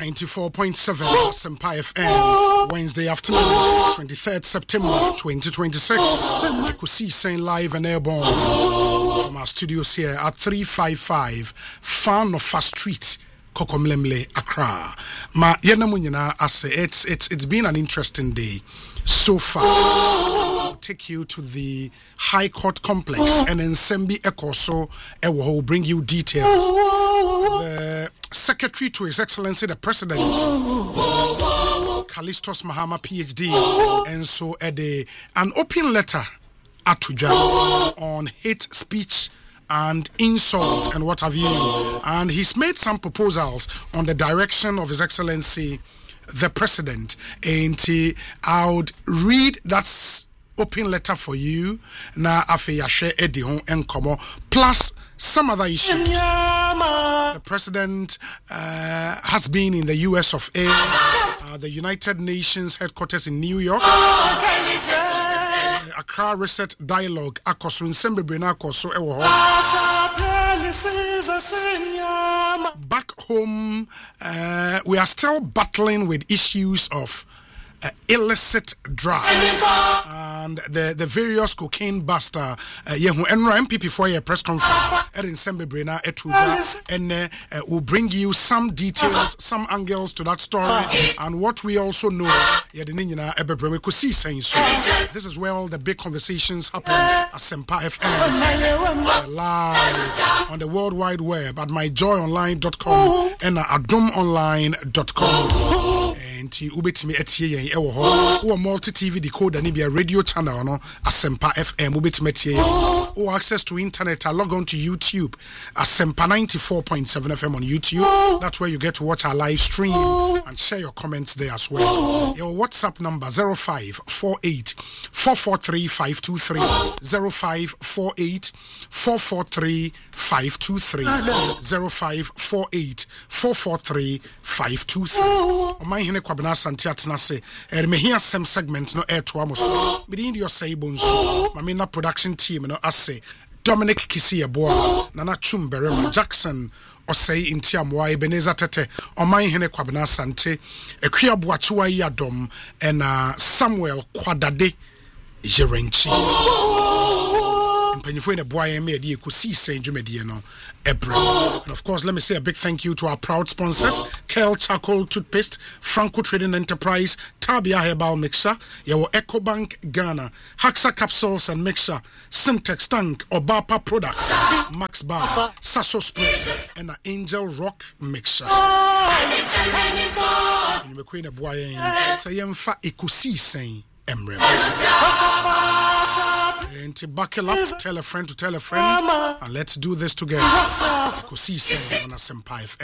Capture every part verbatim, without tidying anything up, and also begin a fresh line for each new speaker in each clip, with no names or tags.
ninety-four point seven Sempa F M, Wednesday afternoon, twenty-third September twenty twenty-six. You could see saying live and airborne from our studios here at three fifty-five Fan of Fast Street, Kokomlemle, Accra. Ma yenamunyina ase it's it's it's been an interesting day so far. I'll take you to the High Court complex and then Sembi Ekoso Ewo will bring you details. The Secretary to His Excellency the President, Callistus Mahama PhD, and so a day an open letter at Tuja on hate speech and insult and what have you, and he's made some proposals on the direction of His Excellency the President, and he, I would read that open letter for you na afe yahwe edi ho enkomo plus some other issues. The President uh, has been in the U S of A, uh, the United Nations headquarters in New York. uh, Accra Reset Dialogue akoso nsembebre na akoso ewo ho. Back home, uh, we are still battling with issues of Uh, illicit drugs and the the various cocaine buster yehu enra M P P for your press conference erin sembebre na etuda and uh, will bring you some details, some angles to that story, and what we also know ye de nyina ebebreme ko see saying so. This is where all the big conversations happen at Sempa F M, uh, live on the World Wide Web at my joy online dot com and at adom online dot com. And ubetimi etie yen ewo ho wo multi T V decoder ni bia radio channel no Asempa F M ubetimi etie yen wo access to internet. Log on to YouTube Asempa ninety-four point seven F M on YouTube. That's where you get to watch our live stream and share your comments there as well. Your WhatsApp number zero five four eight four four three five two three zero five four eight four four three five two three zero five four eight four four three five two three. My hene kwabena santi atena se e me hia sem segment no air to amoso me di your say bonso mame na production team no ase Dominic Kisi Eboa Nana Chumberema Jackson Osei Intiamwa Ebenezer Tete Omai Hene Kwabena Sante Ekwia Boachiwa Yadom and uh, Samuel Kwadade Jerenchi. And of course, let me say a big thank you to our proud sponsors: Kel Charcoal Toothpaste, Franco Trading Enterprise, Tabia Herbal Mixer, Yawo EcoBank Ghana, Haxa Capsules and Mixer, Syntex Tank, Obapa Products, Max Bar, Sasso Spray, and an Angel Rock Mixer. And the Queen of Boyen, Sayemfa Ikusi saying, Emre. And to buckle up, tell a friend to tell a friend, and let's do this together. Because see something on a Sempa F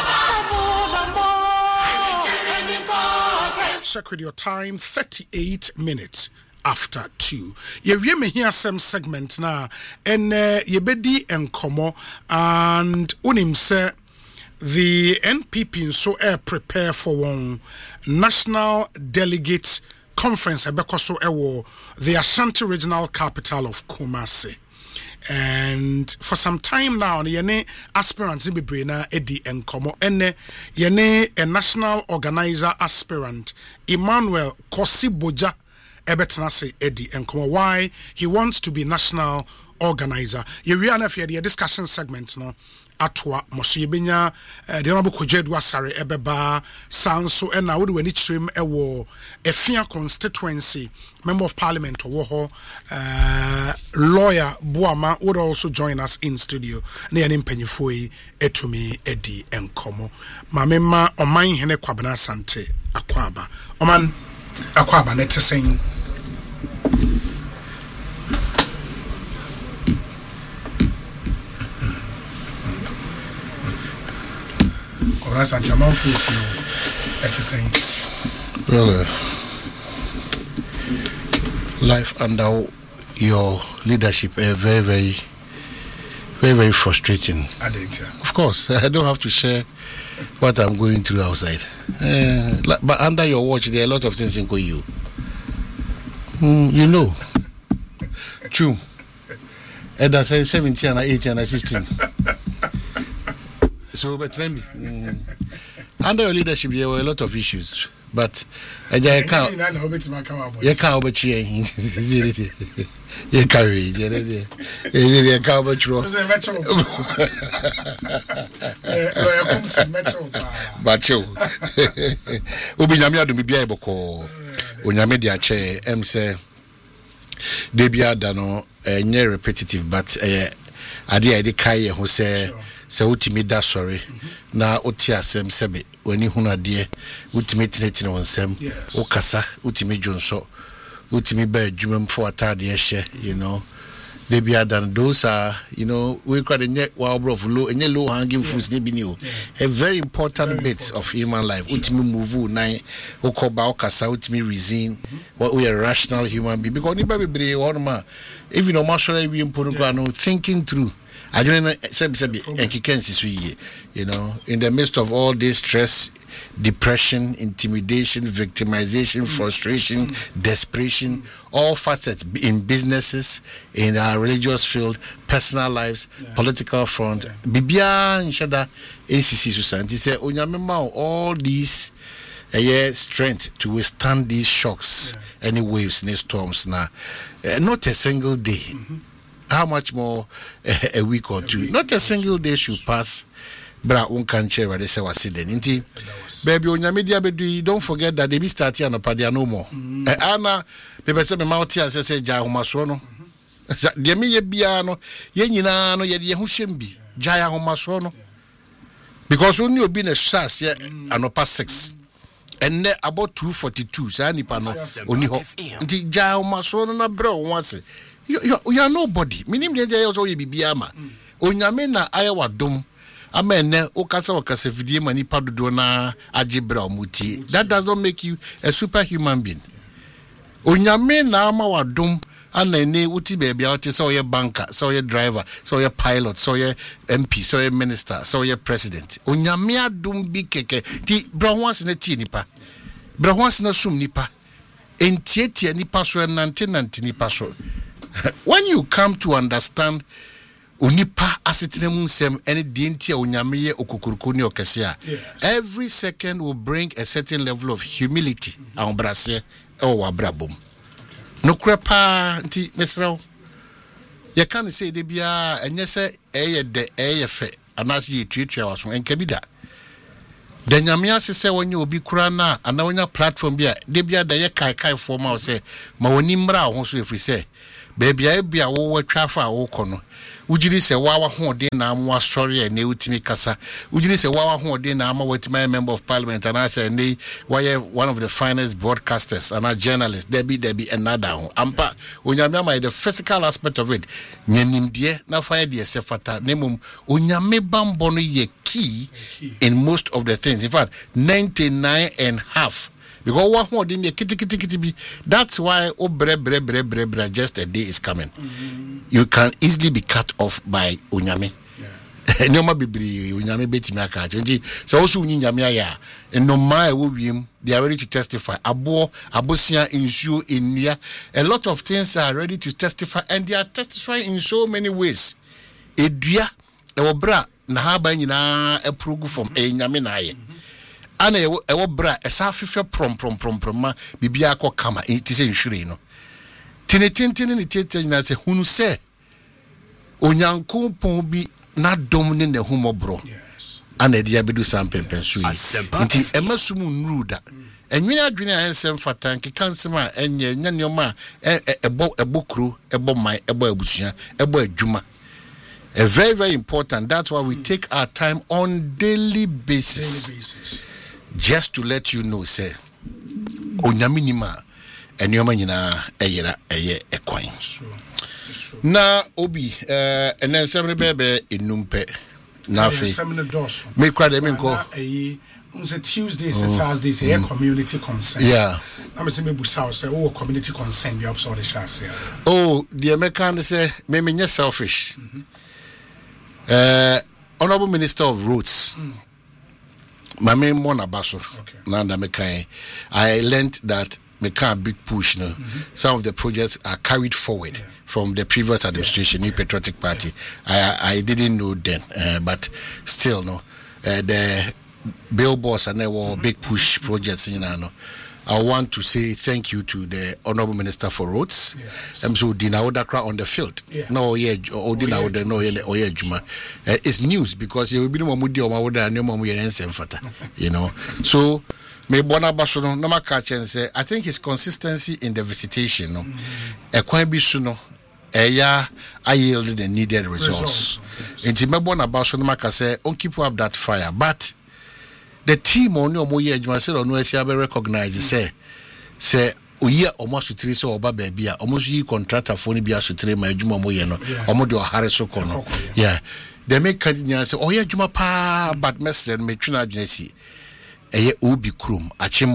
M. Check with your time, thirty-eight minutes after two. You hear me here some segment now, and you bedi enkomo, and unim say the N P P so air prepare for one national delegate conference ebekoso ewo the Ashanti regional capital of Kumasi. And for some time now yene aspirants be brena edi enkomo ene yene a national organizer aspirant Emmanuel Kosi Boja ebetnase edi enkomo why he wants to be national organizer. You we are the discussion segment no atwa mosuyebenya de no bokojedu asare ebeba sanso e na wo de wani chirem ewo efia constituency member of parliament wo ho uh, lawyer Buama would also join us in studio na ye mpanyefo yi etumi edi enkomo mamema oman hene kwabena sante akwaba oman akwaba netesen Well, uh, life under your leadership is uh, very, very, very, very frustrating. I think, yeah. Of course, I don't have to share what I'm going through outside. Uh, but under your watch, there are a lot of things in you. Mm, you know, true. And I say seventeen and eighteen and sixteen. So, but let me. Mm,
under your leadership there were a lot of issues, but I can't. You can't over cheer. You carry. You can't over throw. But you, Ubi Yamia do be able to. Onyame dia che em say de bia da no enye repetitive but eh ade a de kai ho say say utimi da sorry na oti asem sebe wani hunu ade utimi tinetine wonsem okasa utimi jonso utimi ba adwuma mfo atade ehye you know they be done those are you know we call the net wow bro low and low hanging fruits they be new a very important very bit important. Of human life ultimate move nine oko ba okasa ultimate reason what we are rational human being because anybody be one man if you know masore we impono thinking through I don't know you know in the midst of all this stress, depression, intimidation, victimization, mm. frustration, mm. desperation, mm. all facets in businesses, in our religious field, personal lives, yeah. political front. Bibia nshada A C C society say onyamema all these uh, yeah, strength to withstand these shocks, yeah. any waves, any storms now. Uh, not a single day. Mm-hmm. How much more uh, a week or two? A Not a single day should pass. Bra unkan share where they say was sitting. Inti, baby, on your media, don't forget that they be starting on a padia no more. Anna, people say me mouth here say Jaya Homasono. Dear me ye biano, ye nino, ye ye hushimbi, Jaya Homasono. Because only you been a sas here and no past six. And then about two forty two, Sani Pano, only hope. Inti Jaya Homasono na bro once. You, you, you are nobody. Minim de jaya also ye bibiama. Onyame na ayawa dom. Amene okasa okasa fidie mani padodo na agebra muti. That does not make you a superhuman being. Onyame na ama wadom ana ene uti baby out so ye banker, so ye driver, so ye pilot, so ye M P, so ye minister, so ye president. Onyame adom bi keke. Ti bra once na ti nipa. Bra once na sum nipa. Entieti nipa so nante nante nipa so. When you come to understand unipa asitinem sem any dintia unyamiye okukuruku ni okesia, every second will bring a certain level of humility a brase o wabrabom. No krepa nti mesraw ye kan say de bia enye se eye de eye fe anase ye tuatua waso enkabida de nyamia se se wonye obi kura na ana wonya platform bia de bia da ye kai kai form out say ma woni mra ho so efri say baby I be a wo twafa wo kono ujiri se wawa hode na amwa sorry e ne utimi kasa ujiri se wawa hode na amwa wetima member of parliament and I say ne why one of the finest broadcasters and a journalist debi debi another ho ampa onyame am the physical aspect of it nyanimdie na fire de sefata nemum onyame bambo no ye key in most of the things in fact ninety-nine and half. Because what more than kitty kitty kitty be that's why oh bre bre bre bre bre just a day is coming. Mm-hmm. You can easily be cut off by unyame. Yeah. No ma bibri unyame beti me aka. So also unyame ya and no ma wo wiem they are ready to testify. Abo abosia insuo enua a lot of things are ready to testify and they are testifying in so many ways. Edua e wo bra na ha ba nyina approve from enyame na aye. Ana ewo ewo bra esa afefe prom prom prom prom ma bibia akọ kama ti se nhwire no tinetintini ni tete nyina se hunu se onyankopon bi na dom ne ne humobro yes ana dia bedu sampempen so yi nti emasum nruda enwene adwene ansem fatan ke kansem a enye nyanyoma ebo ebokro ebo mai ebo abusua ebo adwuma. A very very important. That's why we mm. take our time on daily basis. Daily basis. Just to let you know, say, Onyaminima, and Yomanina, Ayera, Aye, Equine. Na Obi, uh, and then seven baby in Numpe, Nafi. Make cry them in call.
On Tuesdays and Thursdays, a community concern.
Yeah.
I'm saying, Busau say, oh, community concern, the upside the chassis.
Oh, the American say, maybe you're selfish. Uh, Honorable Minister of Roads, mm. Mame Mona Basso, okay. Nanda Mekai. I learned that Mekai big push. No, mm-hmm. Some of the projects are carried forward yeah. from the previous administration, yeah. New Patriotic Party. Yeah. I I didn't know then, uh, but still no. Uh, the billboards and our big push projects in Ano. I want to say thank you to the Honorable Minister for Roads.
Yes.
Um, so Dina Odakra on the field.
Yeah.
No, yeah, Odina Oda, no, yeah, Juma. It's news because you will be no more Mudi or Mawoda and no more Fata. You know. So me bona basono no maka and say I think his consistency in the visitation, no, a quite be suno. Eya, I yielded the needed results. And to me bona basono maka say on keep up that fire, but the team on your moye adwuma say no esi abe recognize say say oye almost three so oba baby almost yi contractor for ni bia so three ma adwuma moye no omo de ohare so kono yeah they make kadinya say oye adwuma pa but message me twina adwuna si eye obi krom achim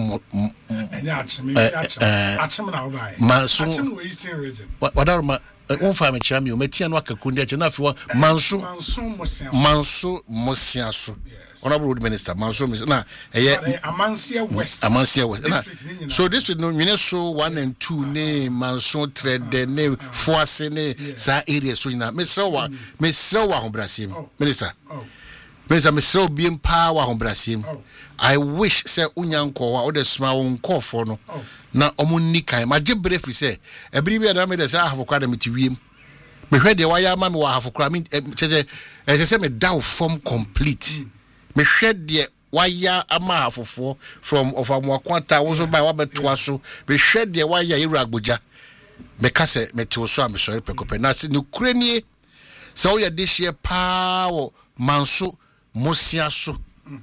enya achim achim na obai
manso
achim we eastern region
wadaro ma on fa me chia me o metia no akakundi ache na afi manso
manso mosiaso
manso mosiaso Honorable Minister, Manso, na eh
Amansia West.
Amansia West. So this with no Minnesota one and two ne Manso trade ne Foase ne sa area so na me sra wa me sra wa Brasim. Minister. Minister me sra bi empa wa Brasim. I wish say unyanko wa o de sma won kofo no. Na omunni kan ma je brefi say e biri bi da me de say ahafokwa da meti wiem. Me hwe de wa ya ma me wa ahafokwa me say e say me down form complete. Me shed the wire ama afofo from of amwakwanta wo so by wa beto so me shed the wire iragboja me ka se me te so am so pekope na se ne kuranie so ye this year power manso mosia so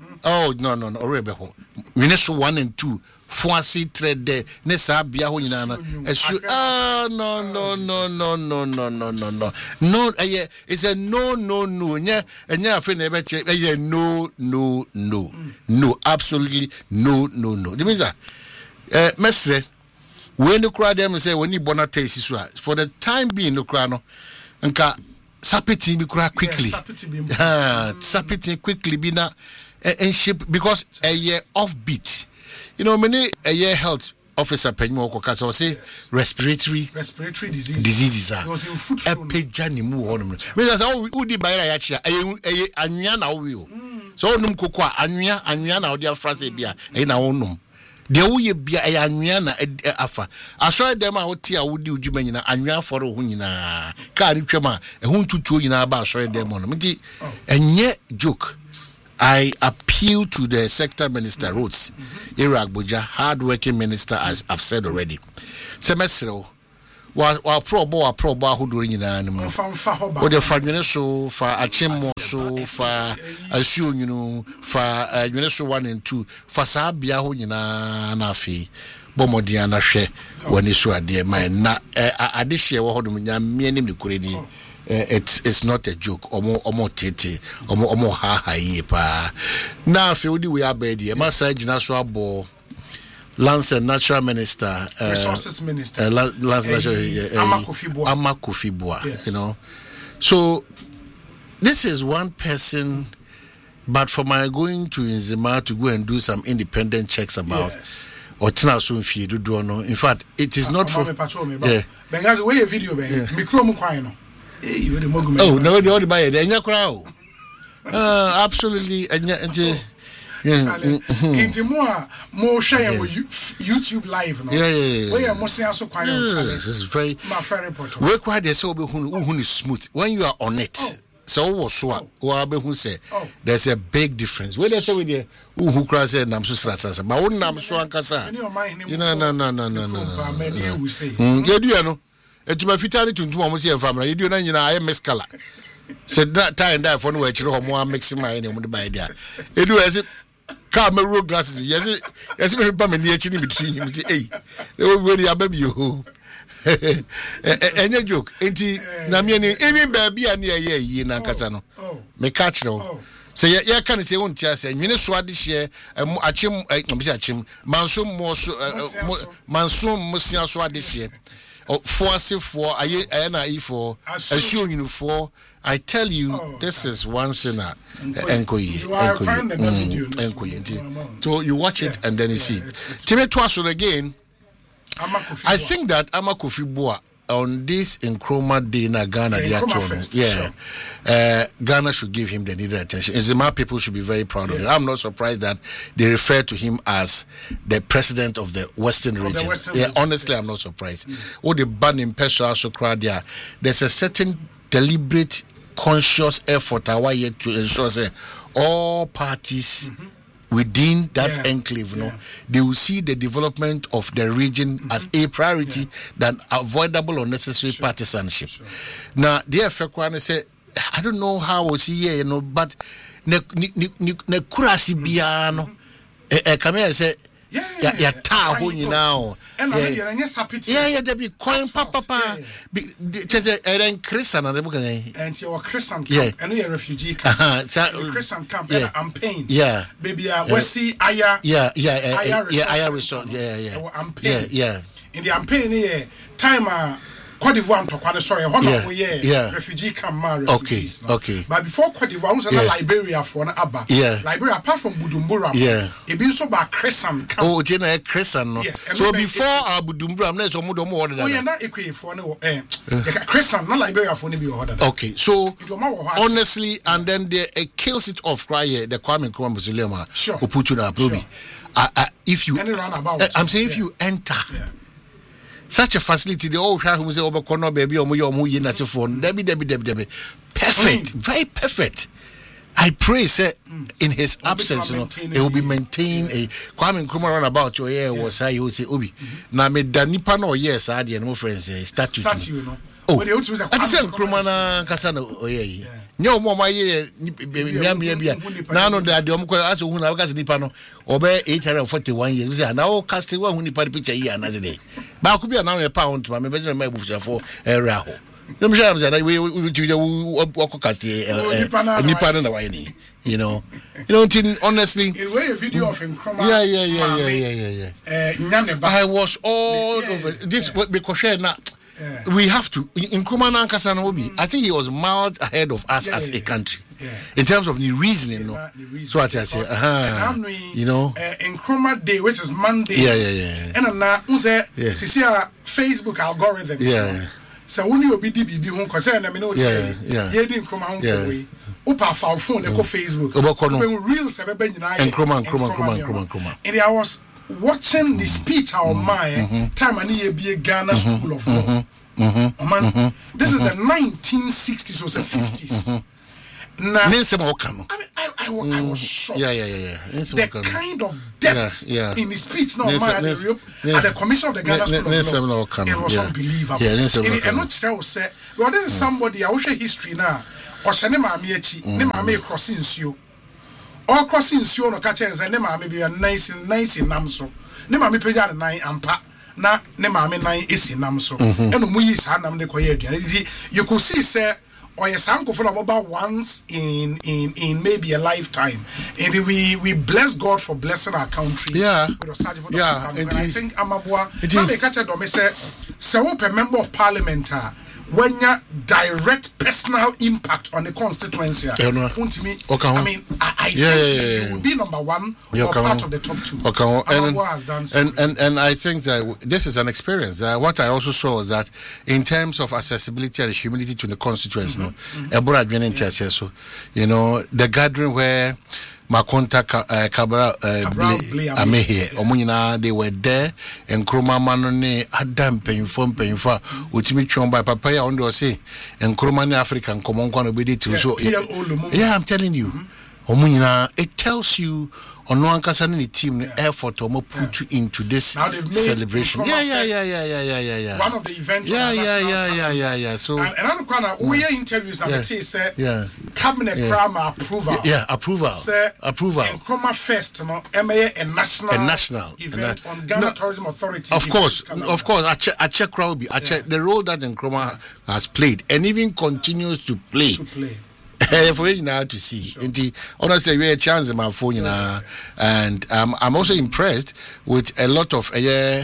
oh no no no orebe ho Minnesota one and two Foasi trade ne sa bia ho nyina na esu ah no no no no no no no no no no eh it's a no no no nya nya afi na ebe che eh no no no no absolutely no no no it means that eh messe when the crowd them say when you bona taste so for the time being no crowd no nka sapiti bi kura quickly ah sapiti quickly bi na and ship because a year offbeat. You know, many a year health officer penyo ko kasa say respiratory
respiratory disease
diseases are
because in food
e pejani mu honum. Me say who di bayra ya chia e anwia na wo wi. So onum koko a anwia anwia na wo dia frase bia e na wonum. De wo ye bia e anwia na afa. Aso dem a wo ti a wo di udwuma nyina anwia foro ho nyina. Ka ni twam a e ho ntutuo nyina ba aso dem no. Mti enye joke. I appeal to the sector minister Roads, mm-hmm. Iraq Buja, hard-working minister, as I've said already. Semestro, wa wa pro bo wa pro bo who doing in animal. Or the family so for Achim so for Assu, you know, for Minnesota one and two for Sabia who na nafi. Bomodiana she when you saw dear mine na addition wa hodum nya mianim de kuredi. Uh, it's it's not a joke. Omo omo tete, omo omo ha ha ye pa. Now if you do we are bedi, ma say jina so abo Lands and Natural Minister, uh,
Resources Minister,
uh, Lands Natural uh, Ama Kofi Boah, yes. You know. So this is one person, but for my going to Nzima to go and do some independent checks about. Yes. Or tina so mfi do do no. In fact, it is not for.
Yeah. Bengazi we video ben. Mikro mu kwai no.
Oh, no, the only buy the crowd. Uh, absolutely. And
into more more share YouTube live. No?
Yeah, yeah, yeah.
Where you must also quite
this is very
very important.
Work why they so who is smooth when you are on it. Oh. So was so who say there's a big difference. When they say with the who cross and I'm so stressed, but when I'm so ankasa. You know, no, no, no, no, no, no.
Many will say.
Yeah, do you know? Et ma fitani tuntu mo se famra ye dio na nyina aye meskala said that time that for no we chiro mo mix my any mo de buy dia e do ese car me road glasses yes yes me pa me ni echi ni between him say eh we we dia baby o enye joke enti na me ni even baby a na ye yi na nkasa no me catch no say ye can say won tia say nwene so ade hye achim no be achim manso mo so manso mo sia so ade hye for for I na for assume you for I tell you oh, this is one thing that enkoyi enkoyi so you watch it yeah, and then you yeah, see Timmy Twaso again. I think that Ama Kofi Boah on this Nkrumah Day na Ghana,
yeah,
they are
Fest,
yeah,
sure.
uh, Ghana should give him the needed attention. Zima people should be very proud yeah. of him. I'm not surprised that they refer to him as the president of the Western of region. The Western yeah, region, honestly, yes. I'm not surprised. What mm. the ban in Pesha also crowd there, there's a certain deliberate, conscious effort I want to ensure that all parties. Mm-hmm. Within that yeah. enclave, you know, yeah. they will see the development of the region mm-hmm. as a priority yeah. than avoidable or necessary sure. partisanship. Sure. Now, the effect one say, I don't know how we'll see here, you know, but ne ne ne ne kurasi biano. Eh, come here, say. Yeah, yeah, yeah. Ta ho nyina. Yeah, yeah, there be coin papa papa. Because a Christian and the book
and your Christian camp and your refugee camp. Uh-huh. Christian camp and I'm paying.
Yeah.
Baby, uh, we see Aya.
Yeah, yeah, yeah, Aya resort. Yeah, yeah.
I'm paying.
Yeah, yeah.
In the I'm paying here time uh Cote d'Ivoire ntokwane sorry hono yeah, yeah, yeah. refugee camp ma refugees
okay, no? okay.
But before Cote d'Ivoire we yeah. Liberia for na aba
yeah.
Liberia apart from Bujumbura
yeah
e bi so ba Crescent camp
oh je na Crescent no yes, so before our Bujumbura na so mo do mo order
oh yeah na ekwe for na eh Crescent na Liberia for na bi order
okay so honestly and then they uh, kills it off cry here the Kwame Nkrumah Mausoleum
sure.
Oputu na probi uh, uh, if you
uh,
I'm saying
yeah.
if you enter
yeah.
such a facility, the old who say over corner baby or mu yin as a phone. Debbie, Debbie, Debbie, Debbie. Perfect, very perfect. I pray, say, in his absence, you know, it will be maintained. A Kwame Nkrumah run about your ear was I will say, Obi. Now, me Danipa no yes, I had no friends, a statue.
Statue, you know.
Oh, I said Nkrumah Kasana, oh yeah. No more my year, none of that. The Omko as who now got Nipano, obey eight hundred forty-one years. We say, now casting one who Nipa picture here another day. But I could be another a pound to my members and my books for a raho. Let me show you that we will do the walk cast Nipan and the Wine. You know, you know, honestly,
it was a video of him.
Yeah, yeah, yeah, yeah, yeah, yeah, yeah. I was all over this because now. Yeah. We have to in Nkrumah Nankasa Obi. I think he was miles ahead of us yeah, as yeah, a country
yeah.
in terms of the reasoning. Yeah, no? reason. So what I say, uh-huh. you know,
uh, in Nkrumah Day, which is Monday.
Yeah, yeah, yeah.
And now, unse, you see our Facebook algorithm.
Yeah.
So when you be D B B home, concern I mean,
yeah, yeah.
You didn't come out way. Upa for phone, they go Facebook. When reels have been
Nkrumah, Nkrumah, Nkrumah, Nkrumah, Nkrumah.
And I was watching the speech our mind time and he be a Ghana School of Law. Mm-hmm. Man, mm-hmm. this is the nineteen sixties or the fifties. Now, I mean, I, I, I, I was shocked.
Yeah, yeah, yeah, yeah.
The kind of depth
yeah, yeah.
in his speech now, man, at the, at the Commission of the Ghana School of Law, it was yeah. unbelievable.
Yeah, and,
and not tell say, well, this is somebody I wish history now. Or say, ne mama echi, ne mama crossing you. All crossing you no catch and say, ne mama be a nice, nice in Namso. Ne mama pay a nine ampa. Na ne maame nan esi nam so eno mu yi sa nam de koye aduane you could see say or yes uncle for about once in in in maybe a lifetime and we we bless God for blessing our country
yeah
yeah and I think Amabua na me catch do me say say we a member of parliament when you direct personal impact on the constituency
yeah, no. okay.
I mean I, I
yeah,
think
yeah, yeah,
it would be number one
yeah,
or
okay.
part of the top two
okay. and,
has done
and, and and I think that this is an experience uh, what I also saw is that in terms of accessibility and humility to the constituency mm-hmm. no mm-hmm. yeah. so you know the gathering where Makonta uh, Cabral uh, Amehe Omunina they were there and Nkrumah Manone Adam Penfom Penfa Utimi Chomba Papaya on do say and Nkrumah African common one obedi to so yeah I'm telling you Omunina it tells you on one kasani team the effort to put yeah. into this celebration yeah yeah, yeah yeah yeah yeah yeah yeah
one of the events
yeah yeah yeah yeah yeah yeah so
and I'm gonna we hear interviews now say say
yeah
cabinet
yeah.
crama approval
yeah approval
say
approval
and Nkrumah Fest no M A a national
a national
event on Ghana no, Tourism Authority
of course of course I check I check crowd I check the role that Nkrumah has played and even continues to play
to play
for you now to see. Sure. And honestly, we had a chance in my phone, you know, and um, I'm also impressed with a lot of uh,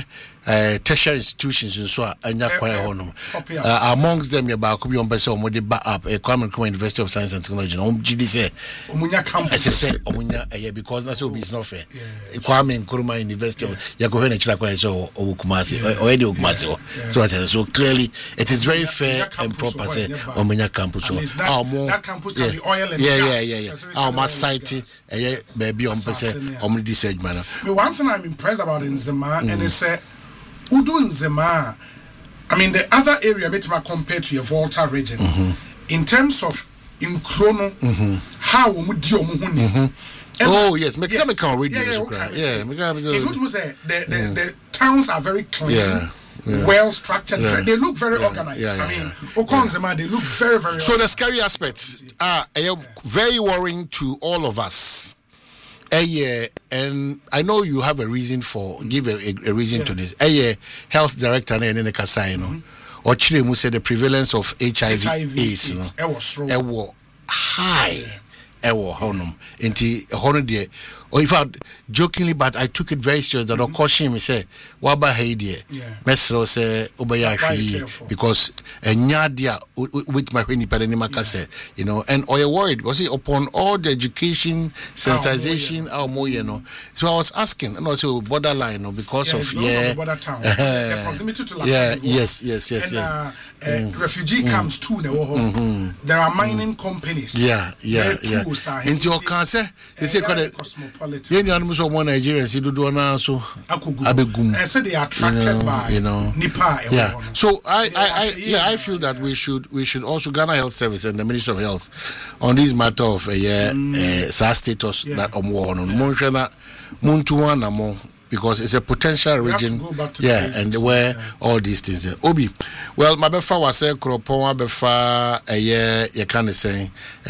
uh, tertiary institutions and so on anya kwaya honum amongst them you ba ko bi on be say omode ba up a Kwame Nkrumah University of Science and Technology no gidi say
omunya campus
say omunya eh because na so be is not fair Kwame Nkrumah University you go na chira kwaya so Kumasi already Kumasi so I said so clearly it is very fair and proper say omunya campus so
that campus can be oil and
yeah
gas
yeah yeah yeah our ma site eh baby on be say omudi say man
me one thing I'm impressed about in Zema and they say Udu Nzema, I mean, the other area, compared to your Volta region, mm-hmm. in terms of in chrono, mm-hmm. how would you mm-hmm.
Oh, yes, mechanical
yes.
radio.
Yeah, yeah,
okay. yeah, yeah mechanical.
It would say the, the, mm. the towns are very clean.
Yeah. Yeah.
Well structured,
yeah.
they look very
yeah.
organized.
Yeah, yeah,
I mean,
yeah.
Okonzema, yeah. they look very, very
so
organized.
the scary aspects are uh, yeah. very worrying to all of us. A year, and I know you have a reason for give a, a, a reason yeah. to this. A year, health director and then Kasai, no, or Chile said the prevalence of H I V AIDS, no, it was high, it was honum, into honor or if I jokingly, but I took it very serious that I caution me say, Waba Hadia, Mesro say, Obayashi, because a nyadia with my Winnie Padanimaka say, you know, and or you worried, was it upon all the education, sensitization, our more, you know. So I was asking, and also borderline, no, because
yeah,
of, yeah,
border town, uh, the proximity to
yeah, yes, yes, yes,
and
yeah.
uh, uh, mm. refugee mm. camps too, mm-hmm. there are mining mm. companies.
Yeah, yeah, yeah. Into your cancer, they say, yeah, you know, so one Nigerians, you do now, so
Abegum. I said they are attracted you know, by you know, Nipa.
Yeah. So I, I, I, yeah, I feel that we should, we should also Ghana Health Service and the Ministry of Health on this matter of a yeah, uh, status yeah. that I'm on Monshana, Muntuana mo. Because it's a potential
we
region,
yeah,
and where yeah. all these things are. Obi, well, my befa was a Kropon, befa a year, you can say,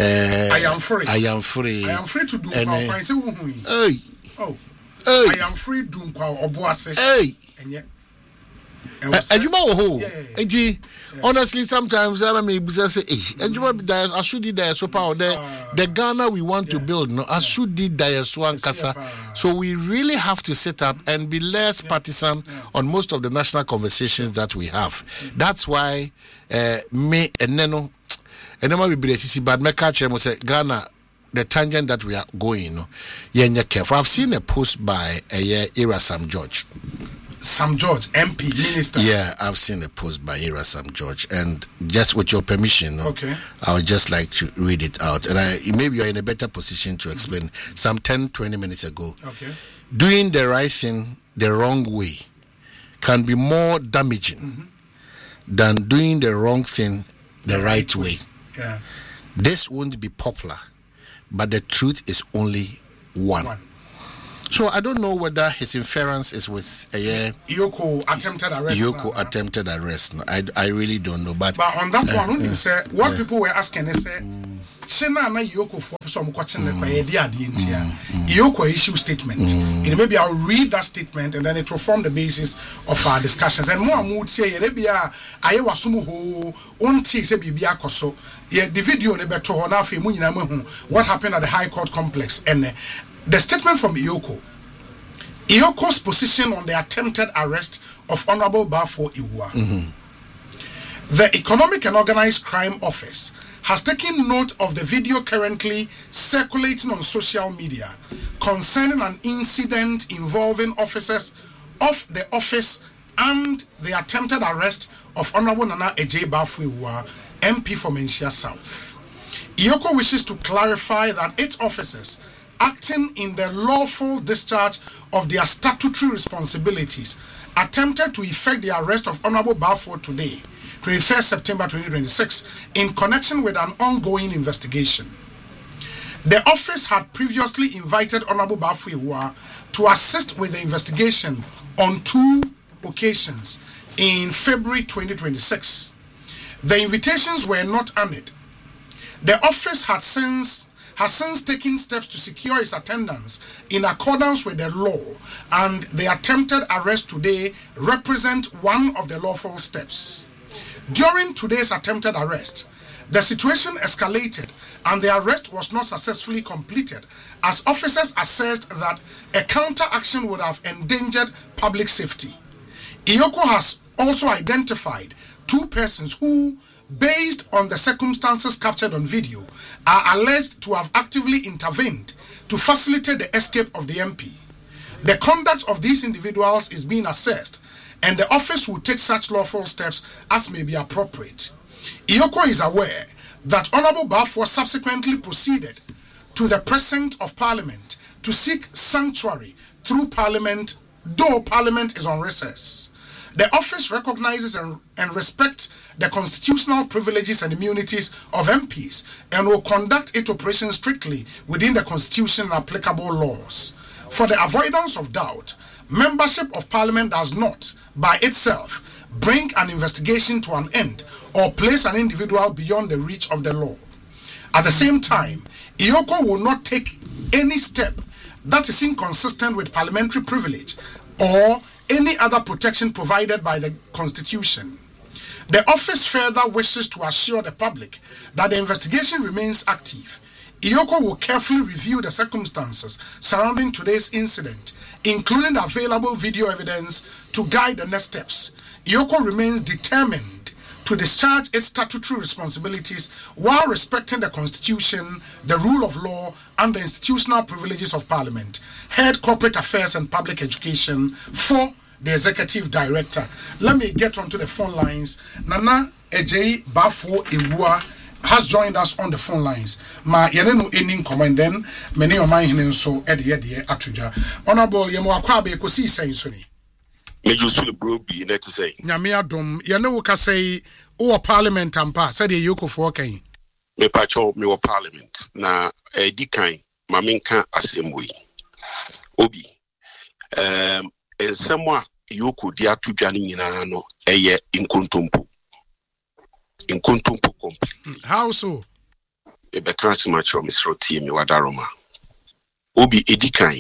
I am free.
I am free.
I am free to do
and,
uh,
hey,
oh,
hey.
I am free to do Obuase.
Hey,
and yet,
and you know who? Honestly, sometimes I mean, say, and you might die. I should did so power the the Ghana we want yeah. to build. No, I should did die so Kasa. So we really have to set up and be less yeah. partisan yeah. on most of the national conversations that we have. Mm-hmm. That's why uh, me and Neno and then we be see bad. Me catch them say Ghana. The tangent that we are going, no, yeah, careful. I've seen a post by a uh, Ira Sam George.
Sam George, M P, Minister.
Yeah, I've seen a post by Ira Sam George, and just with your permission, no,
okay,
I would just like to read it out. And I, maybe you're in a better position to explain. Mm-hmm. Some ten, twenty minutes ago,
okay,
doing the right thing the wrong way can be more damaging mm-hmm. than doing the wrong thing the, the right, right way. way.
Yeah,
this won't be popular, but the truth is only one. one. So I don't know whether his inference is with a uh,
Iyoko attempted arrest.
Iyoko now, attempted arrest. No, I, I really don't know. But
but on that uh, one, uh, say what yeah. people were asking is say, China na Iyoko for some question the idea the entire Iyoko issue statement. Mm. And maybe I'll read that statement and then it will form the basis of our discussions. And more mood say maybe I was sumo ho onti say bibi akoso. Yeah, the video ne beto ho na afi mu nyina mahu what happened at the High Court complex and. Uh, The statement from Iyoko, Iyoko's position on the attempted arrest of Honorable Bafo Iwua. Mm-hmm. The Economic and Organized Crime Office has taken note of the video currently circulating on social media concerning an incident involving officers of the office and the attempted arrest of Honorable Nana Ejay Bafo Iwua, M P for Menchia South. Iyoko wishes to clarify that its officers acting in the lawful discharge of their statutory responsibilities, attempted to effect the arrest of Honorable Bafo today, twenty-third September twenty twenty-six, in connection with an ongoing investigation. The office had previously invited Honorable Bafo Iwua to assist with the investigation on two occasions in February twenty twenty-six. The invitations were not honored. The office had since has since taken steps to secure his attendance in accordance with the law, and the attempted arrest today represent one of the lawful steps. During today's attempted arrest, the situation escalated and the arrest was not successfully completed as officers assessed that a counter-action would have endangered public safety. Iyoko has also identified two persons who, based on the circumstances captured on video, are alleged to have actively intervened to facilitate the escape of the M P. The conduct of these individuals is being assessed, and the office will take such lawful steps as may be appropriate. Iyoko is aware that Honorable Baffour subsequently proceeded to the Precinct of Parliament to seek sanctuary through Parliament, though Parliament is on recess. The office recognizes and, and respects the constitutional privileges and immunities of M Ps and will conduct its operations strictly within the Constitution and applicable laws. For the avoidance of doubt, membership of Parliament does not, by itself, bring an investigation to an end or place an individual beyond the reach of the law. At the same time, Iyoko will not take any step that is inconsistent with parliamentary privilege or any other protection provided by the Constitution. The office further wishes to assure the public that the investigation remains active. Iyoko will carefully review the circumstances surrounding today's incident, including the available video evidence, to guide the next steps. Iyoko remains determined to discharge its statutory responsibilities while respecting the Constitution, the rule of law, and the institutional privileges of Parliament. Head Corporate Affairs and Public Education for the Executive Director. Let me get onto the phone lines. Nana Ejei Baffour Ewua has joined us on the phone lines. Ma yene no enin comment then many of my hinin so edi edi atuja. Honorable yemo akwabe ko si say so ni.
Me just bro be net to say.
Nyame adom yene wo ka say o parliament ampa said the Iyoko for kan.
Me pa cho me wo parliament na e di kan ma menka assembly. Obi um ensemo Iyoko di atudwa ni nyina no eye inkontompo. Inkontompo complete.
How so?
E be transmacho Mister T me wadaroma. Obi edikan.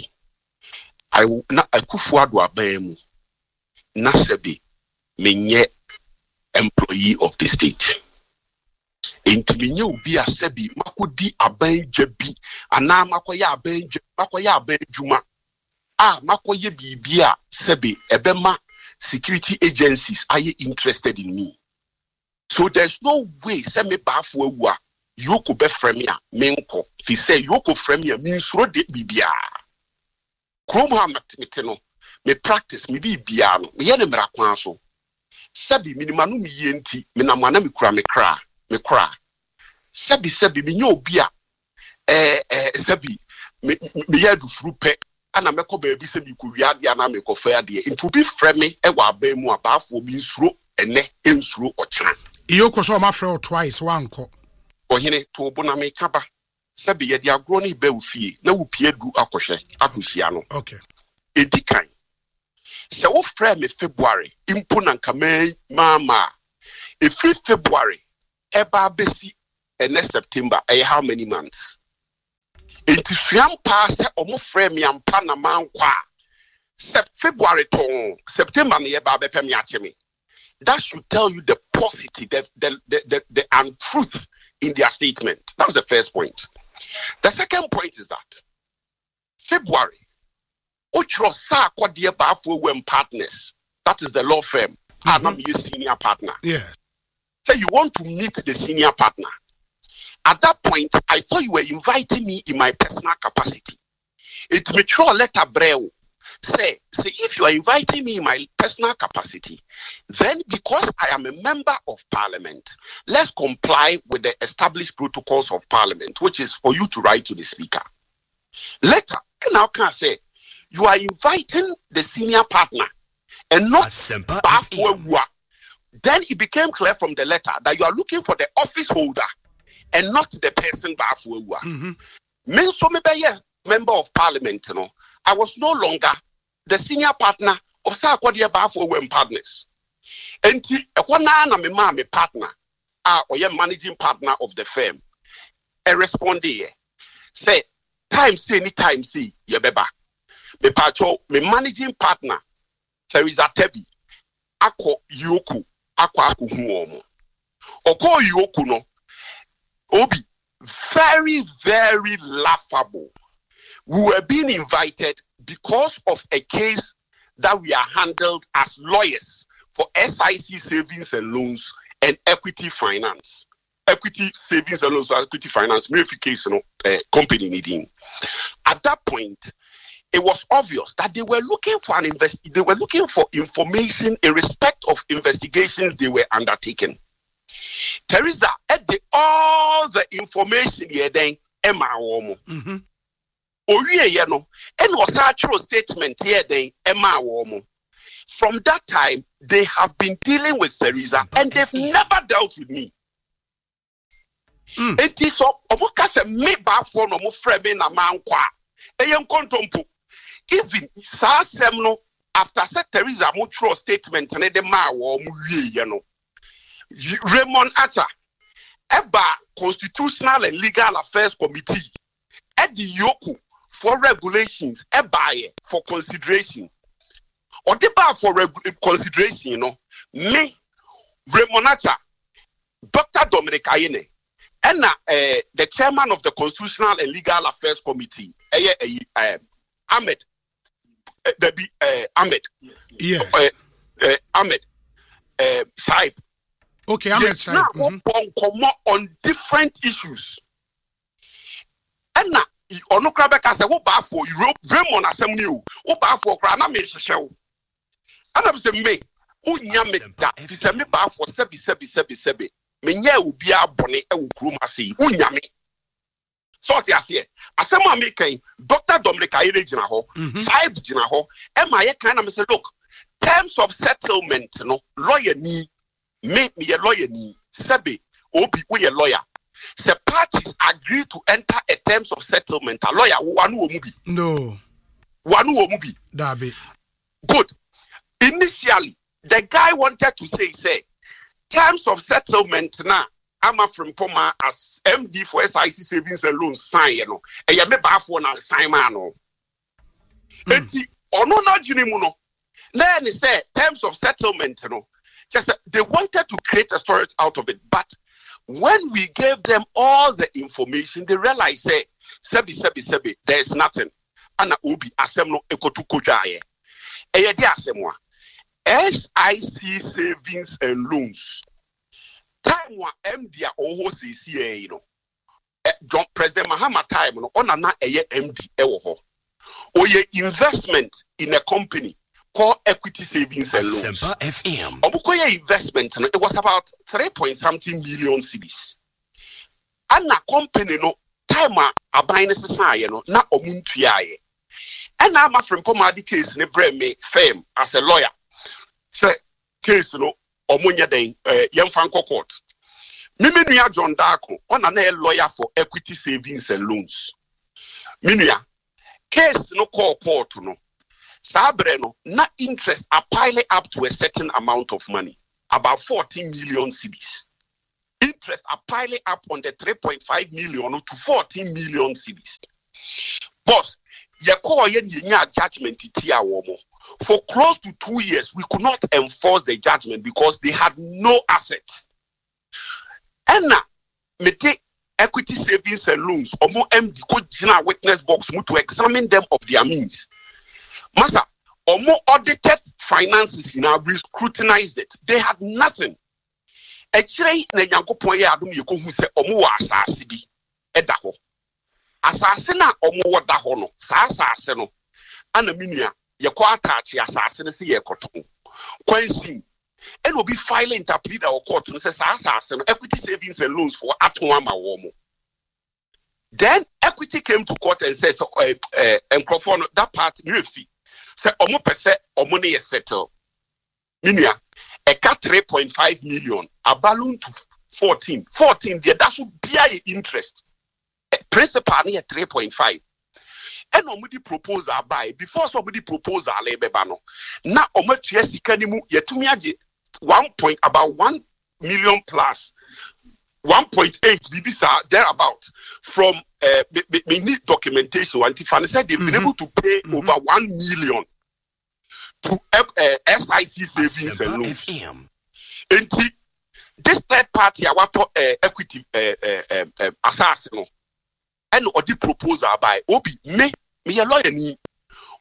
I na akufu ado aban na sebi menye employee of the state. Intiminye obi a sebi makodi aban dwabi ana makoya aban makoya aban djuma. Ah makoye bibia sebi ebema security agencies are interested in me. So there's no way say me Baffour Ewua Iyoko be fremia menko fi say Iyoko fremia means ro de bibia. Kroma matmete no me practice me bibia no me ye ne mra kwan so. Sebi minimanu mi ye nti me na mwana me kura me kra me kra. Sebi sebi me nye obi a eh eh sebi me me ye du frupe ana me ko ba bi sebi ko wiade ana me ko fa ade nti obi freme e wa ba mu Baffour mi nsuro ene ensuro ochana.
Iyoko so ma frɛ twice wanko.
Ohene to bona me kaba. Sebi ye dia agro ni ba ufie na wo pie du akohwe akosia no.
Okay.
Edikan. Se wo frɛ me February impo na nkama mama. E free February eba besi ene September eh how many months? Enti suam pa se omo frɛ me ampa na mankwa. Sep February ton September ne eba be pem ya cheme. That should tell you the paucity, the, the, the, the, the untruth in their statement. That's the first point. The second point is that February, Ochro Sa Kwadia Baffour Ewua partners, that is the law firm, mm-hmm. I'm your senior partner.
Yeah.
So you want to meet the senior partner. At that point, I thought you were inviting me in my personal capacity. It's mature letter breo. Say, say, if you are inviting me in my personal capacity, then because I am a member of Parliament, let's comply with the established protocols of Parliament, which is for you to write to the Speaker. Later, now can I say, you are inviting the senior partner and not Baffour Ewua. Then it became clear from the letter that you are looking for the office holder and not the person Baffour Ewua. Mm-hmm. Me so me be member of Parliament, you know. I was no longer the senior partner of Sa Kwadia Baffour Ewua partners. Enti ehona na me ma me partner ah oye managing partner of the firm. E respond here. Say time say any time see ye beba. Me pacho me managing partner Teresa Tebi akọ Iyoko akọ akuhu omo. Oko Iyoko no obi very very laughable. We were being invited because of a case that we are handled as lawyers for S I C savings and loans and equity finance. Equity savings and loans, equity finance, verification uh, company needing. At that point, it was obvious that they were looking for an invest. They were looking for information in respect of investigations they were undertaking. Teresa, at the all the information here, then Emma Womo.
Mm-hmm.
Oye, you know, and was actual statement here, then Emma Womo. From that time, they have been dealing with Teresa, and they've never dealt with me.
Mm.
It is so. Omuka se me ba for no mo frebe na mankwa. Eyen kontompo. Even Sasemno, after said Teresa Mutro statement and the ma wo mu wie ye no. Raymond Atta, Eba Constitutional and Legal Affairs Committee, Edi Yoku for regulations, Eba for consideration. Or the bar for reg- consideration, you know, me, Raymond Atta, Doctor Dominic Ayene, and uh, the chairman of the Constitutional and Legal Affairs Committee, uh, uh, uh, Ahmed. Uh, the uh, Ahmed,
yes,
uh, uh, Ahmed, uh, Saib.
Okay, Ahmed yes, Saib.
Now,
mm-hmm.
on different issues. And now, onOkrabeka said, "What bad for Europe? Raymond Assembly, what bad for Krana Meshow?" And I'm saying, "Me, who nyame that? It's a me bad for sebi sebi sebi sebi. Me nye ubia bone e ukruma si. Who nyame?" So ti ase asema making Doctor Dominic Ayere gina ho, Saib gina ho, e ma ye kan na me say look, terms of settlement no lawyer ni me me a lawyer ni sebe obi we a lawyer. The parties agree to enter a terms of settlement. A lawyer wanu omu bi.
No.
Wanu omu bi.
Dabi.
Good. Initially, the guy wanted to say say terms of settlement na Ama from Poma as M D for S I C savings and loans sign, you know. And you may buy for now sign man. Eti ono na jini muno. Then he said terms of settlement, you know. Just uh, they wanted to create a storage out of it, but when we gave them all the information, they realized say sebi sebi sebi there is nothing. Ana obi asemno ekotu kojaye. Eye di asemwa. S I C savings and loans. Time wa M D a oho C C A you know. John President Mahama time no ona na eye M D e wo ho. Oye investment in a company called Equity Savings and Loans.
Semper F M.
Obukoye investment no, it was about three point something million cedis. And na company no time a aban ne sesa ye no na omuntua ye. And na ma from pomadi case ne bre me firm as a lawyer. Say case no omunya den eh yemfa nko court. Mimenua John Darko on a lawyer for Equity Savings and Loans. Minua case no call court no. Sabre no na interest are piling up to a certain amount of money, about fourteen million cedis. Interest are piling up on the three point five million to fourteen million cedis. But ye call ye nya judgment tia womo. For close to two years, we could not enforce the judgment because they had no assets. And now, mete Equity Savings and Loans, omo M D ko jina witness box mu to examine them of their means. Master, omo audited finances now we scrutinized it. They had nothing. Actually, na Yankopon ye adum ye ko hu se omo wa asase bi eda ho. Asase na omo woda ho no, sa asase no. Ana minua ye ko attach asase ne se ye koton. Kwansin and will be filing interpleader or court to say Equity Savings and Loans for Atwama Womo. Then Equity came to court and says, uh, uh, and that part, Murphy said, Omo percent or money is settled. Minia, a cut three point five million, a balloon to fourteen. fourteen, that should be a interest. A principal near three point five. And omudi proposal by before somebody proposal lebebano. Na omotu yesikanimu yetumi age one point about one million plus one point eight bibisa thereabout from uh we need documentation. And Tiffany said they've mm-hmm. been able to pay mm-hmm. over one million to uh, S I C savings and loans. And this third party our uh, equity uh, uh, uh, assassin and or the proposal by Obi me me a lawyer ni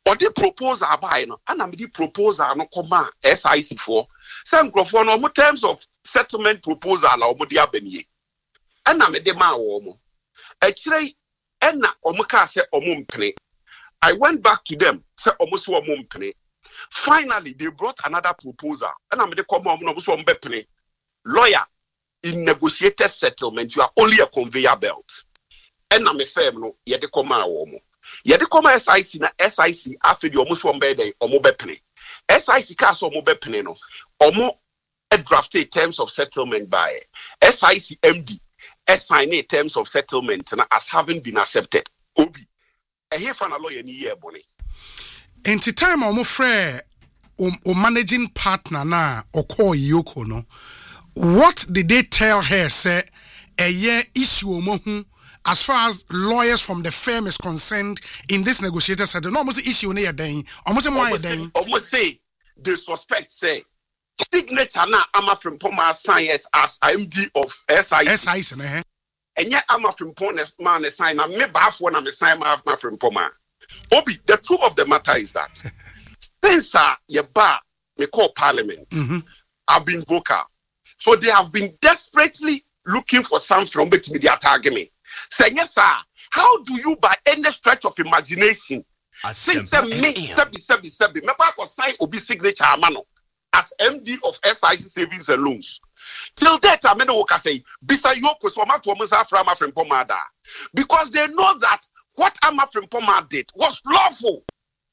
or the proposal by no, and I'm the proposal no come S I C for some microphone no terms of settlement proposal or modia benye. And I'm a dema womo. Actually, and na omuka se omumpene. I went back to them, say almost omumpene. Finally, they brought another proposal, and I'm the come on lawyer in negotiated settlement. You are only a conveyor belt, and I'm a firm no. Yet the come womo. Yet the come S I C na S I C after the almost one bed or mobile S I C cast or mobile penny no or more a drafted terms of settlement by S I C M D. Assigning terms of settlement as having been accepted. Obi, a here for a lawyer in year bonnie.
In the time of my o managing partner na or call Yoko no, what did they tell her? Say a year issue omohu as far as lawyers from the firm is concerned in this negotiator said no almost issue near day almost more day
almost say the suspect say. Signature na ama from Poma Science as M D of S I C.
S I C, eh?
And yet ama from Poma man sign. I me baff when I'm a sign ma from Poma. Obi, the truth of the matter is that since uh, your bar me call Parliament,
mm-hmm.
I've been vocal. So they have been desperately looking for something from which media target me. Saying yes, sir. How do you, by any stretch of imagination, since me sebi sebi sebi me back or sign Obi signature amano. As M D of S I C Savings and Loans. Till that, I mean, I say, Bisa Yoko, so much woman from Pomada. Because they know that what Amafrim Poma did was lawful.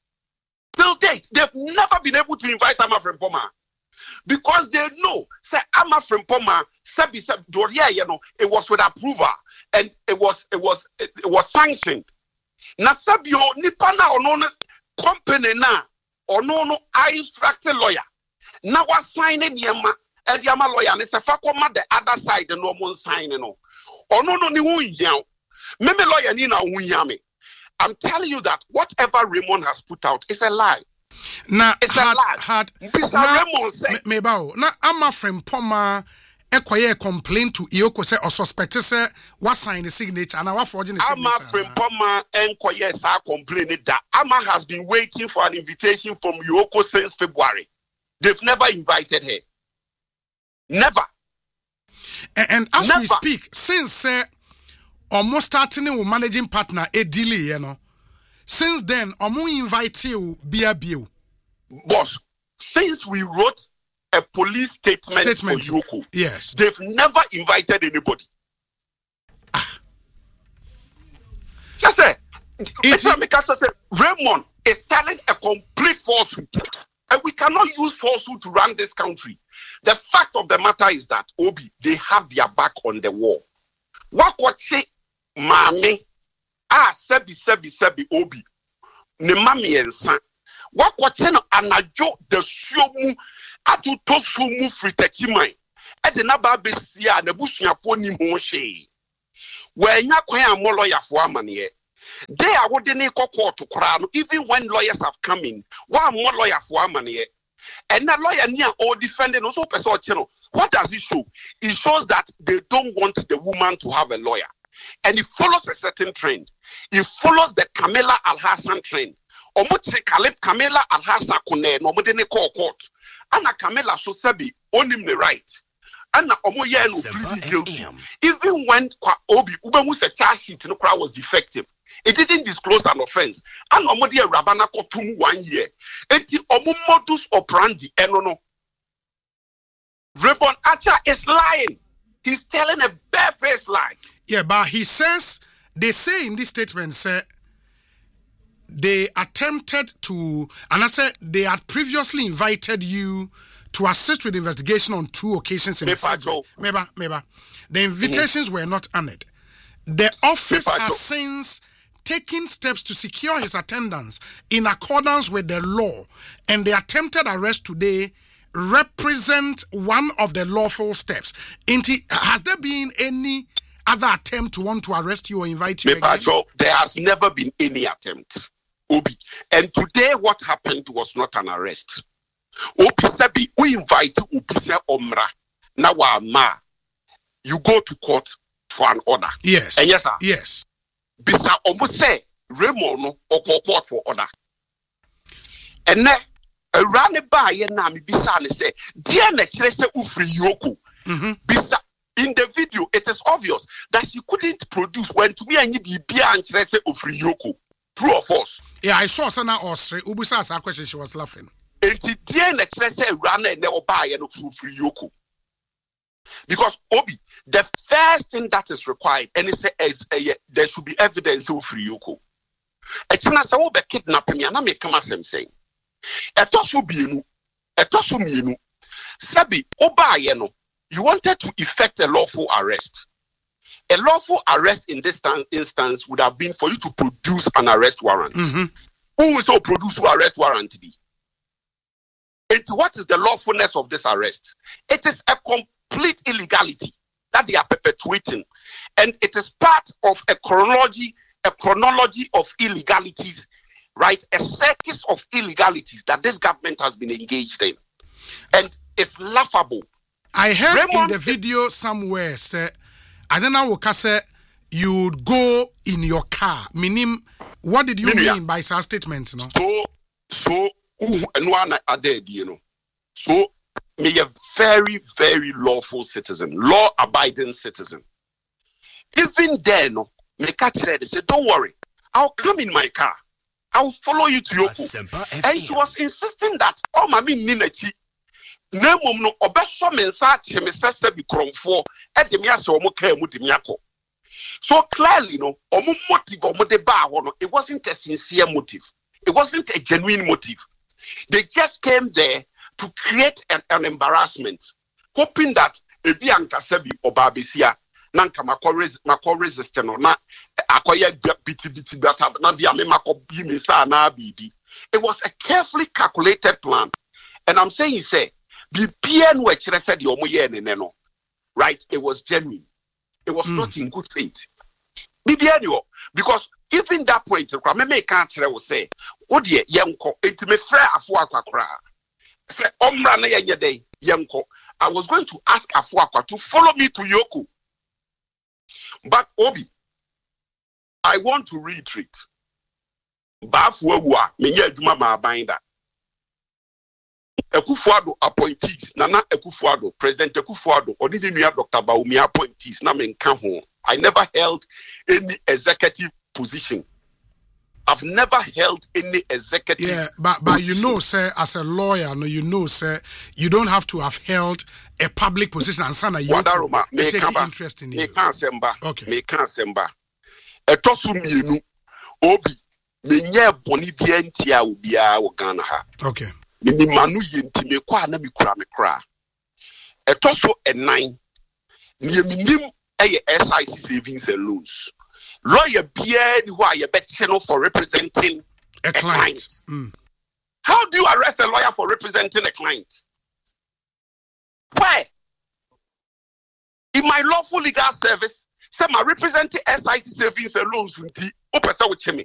Till date, they've never been able to invite Amafrim Poma. Because they know, say, Amafrim Poma, Sebi Sebi, Doria, you know, it was with approval and it was, it was, it, it was sanctioned. Na Sabio, Nipana, or no company na, or no, no, I instructed lawyer. Now what signing yama and yama lawyer and it's a fakoma the other side the normal signing no. Or no no ni unyam. Meme lawyer ni na unyame. I'm telling you that whatever Raymond has put out is a lie.
Na
it's
had,
a lie.
Had
na Raymond said
me bao na ama from Poma ekoye complain to Ioko say or suspect say what sign the signature and what forging the signature.
Ama from Poma enkoye sa complain that Ama has been waiting for an invitation from Ioko since February. They've never invited her. Never.
And, and as
never.
we speak, since uh, almost starting with managing partner a delay, you know, since then, Omo invite you be a bill.
Boss, since we wrote a police statement, statement. for Yoko,
yes,
they've never invited anybody. Ah. Just say, it's Raymond is telling a complete falsehood. And we cannot use falsehood to run this country. The fact of the matter is that, Obi, they have their back on the wall. What would say, Mami, ah, sebi, sebi, sebi, Obi, ne mami and son. What would say, Anajo, the Shomu, Atu Tosumu Fritechimai, and the Nababesia, the Bushia Pony Moshe. Where Yakwaya more lawyer for money. They are what they need court to crown, even when lawyers have come in. One more lawyer for money. And that lawyer near or defending also person channel. What does it show? It shows that they don't want the woman to have a lawyer. And it follows a certain trend. It follows the Kamala Al-Hassan trend. Omotre Kaleb Kamala Al-Hassan Kone, no more than a court. Anna Kamala Sosabi own him the right. Anna Omoya no pleaded guilty. Even when Obi Ubemu's a charge sheet no crowd was defective. It didn't disclose an offense. And Omodi Rabana Kotum one year. Eti Omo modus operandi enono. Raymond Acha is lying. He's telling a barefaced lie.
Yeah, but he says, they say in this statement, say, they attempted to, and I said, they had previously invited you to assist with the investigation on two occasions in February. Meba, Meba. The invitations mm-hmm. were not honored. The office Mepa has Joe. since taken steps to secure his attendance in accordance with the law, and the attempted arrest today represent one of the lawful steps. Inti, has there been any other attempt to want to arrest you or invite you again?
Joe, there has never been any attempt. Obi. And today what happened was not an arrest. Obi Sebi, we invite Obi Se Omra. Now ma, you go to court for an order.
Yes.
And yes, sir.
Yes.
Bisa Omo say Raymond or court for order. And then a run by ye na mi bisa ne say, dear na kire say ufri yoko. Bisa in the video, it is obvious that she couldn't produce when to me and you be beer and kire say ufri yoko. True or false?
Yeah, I saw Sana Osre. Ubusa asked a question, she was laughing.
And the dear na kire say run and never buy and ufri yoko. Because Obi, the first thing that is required, and it's a, is a, there should be evidence of free yoko. It's not so be kidnapping me, and I make come as I'm saying. A tosu bienu, a tosu mienu, Sabi Oba yeno. You wanted to effect a lawful arrest. A lawful arrest in this instance would have been for you to produce an arrest warrant.
Mm-hmm.
Who will so produce an arrest warrant to be? It, what is the lawfulness of this arrest? It is a complete illegality that they are perpetuating, and it is part of a chronology, a chronology of illegalities, right? A circus of illegalities that this government has been engaged in, and it's laughable.
I heard
Raymond,
in the video somewhere say, I don't know what say you would go in your car. Meaning, what did you
Minia.
mean by such statements? No.
So, so, and one are dead, you know. So, me a very, very lawful citizen, law-abiding citizen. Even then, me catch ready. Say, don't worry, I'll come in my car. I'll follow you to Yoko. And she was insisting that, oh, mami ninechi. No, no, obeso mensa cheme sese bi kromfo e de me ase omo ka mu de me akọ. So clearly, no, omo motive omo de ba ho no, it wasn't a sincere motive. It wasn't a genuine motive. They just came there to create an, an embarrassment, hoping that ebi ankasa bi obabesia na nka makọ resist no na akoye biti biti bata na bia me makọ bi me sa na bibi. It was a carefully calculated plan, and I'm saying say the P N which said the omoye neno, right? It was genuine. It was mm. not in good faith. Because even that point, me me can't say, "Oh dear, yanko, it me fra afu akwakra." Say, "Omra na yanye day, yanko." I was going to ask afu akwa to follow me to Yoko, but Obi, I want to reiterate. Bafu ewa me nye adwuma ma abanda. Ekufuado appointees, Nana Ekufuado, President Ekufuado, or didn't you have Doctor Baumia appointees? Na men come home. I never held any executive position. I've never held any executive.
Yeah, but but position. You know, sir, as a lawyer, no, you know, sir, you don't have to have held a public position and sana you take interest in you.
Me can't semba.
Okay.
Me can't semba. Etosu mienu obi me nye boni bi entia obi a wo Ghana ha.
Okay.
Ni manu yenti me kwa na me kura me kura. Etoso enan. Ni minim eye S I C savings and loans. Lawyer beard who are you channel for representing
a,
a
client.
client.
Mm.
How do you arrest a lawyer for representing a client? Why? In my lawful legal service, say my representing S I C savings and loans with the opesa with me.